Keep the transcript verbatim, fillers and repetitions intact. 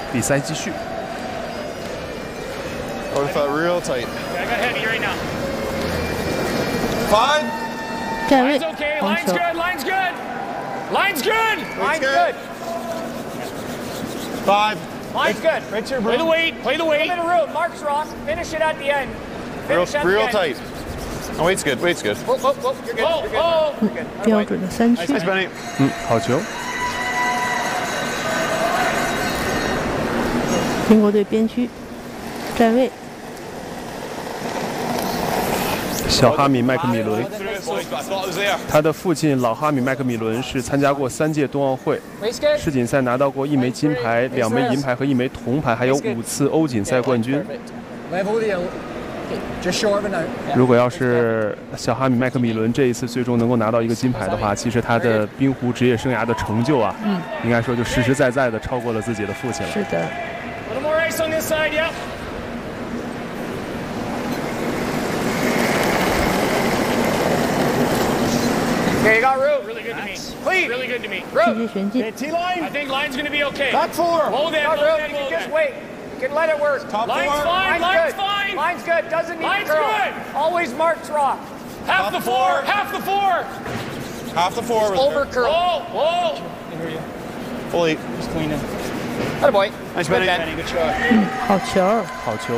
比赛继续。 I would have felt real tight. I got heavy right now. Five. 站位 Line's okay. 黄 Line's 球， good. Line's good. Line's good. Line's good. Five. Line's good. Richard, Play the weight. Play the weight. Give it a room. Mark's rock. Finish it at the end. Real, Finish at real the end. tight. Oh, weight's good. Weight's good. Whoa, whoa, whoa. You're good. Oh, You're good. oh. You're good. 标准的三区。 Thanks, Benny. 嗯，好球。 英国队边区，站位， 小哈米麦克米伦，他的父亲老哈米麦克米伦是参加过三届冬奥会 Waist good. 世锦赛，拿到过一枚金牌、两枚银牌和一枚铜牌，还有五次欧锦赛冠军。 Level the just short of a note. 如果要是小哈米麦克米伦这一次最终能够拿到一个金牌的话，其实他的冰壶职业生涯的成就啊， 嗯， 应该说就实实在在的超过了自己的父亲了。 是的。 A little more ice on this side. Yep. Okay, you got room. Really good to me. Clean. Really good to me. 世界旋进， T line. I think line's gonna be okay. Back four. Hold that. Got Hold room. that. You can Hold just that. wait. You can let it work. Top Line's four. fine. Line's Line's good. fine. Line's good. Doesn't need Line's to curl. good. Always Mark's rock. Half the four. Half the four. Half the four. with Over curl. Whoa. Whoa. Fully. Atta boy. Nice, Good, Benny. Ben. Good shot. 好球。 好球。